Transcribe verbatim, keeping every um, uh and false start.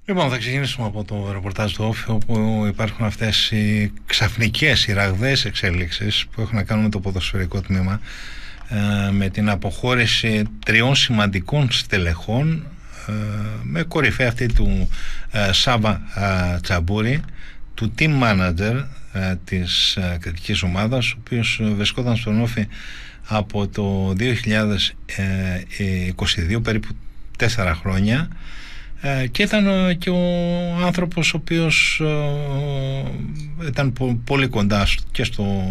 Λοιπόν, θα ξεκινήσουμε από το ρεπορτάζ του Όφη, όπου υπάρχουν αυτές οι ξαφνικές, οι ραγδαίες εξέλιξεις που έχουν να κάνουν με το ποδοσφαιρικό τμήμα, με την αποχώρηση τριών σημαντικών στελεχών, με κορυφαία αυτή του Σάβα Τσαμπούρη, του team manager της κριτικής ομάδας, ο οποίος βρισκόταν στον Όφη από το δύο χιλιάδες είκοσι δύο, περίπου τέσσερα χρόνια, και ήταν και ο άνθρωπος ο οποίος ήταν πολύ κοντά και στο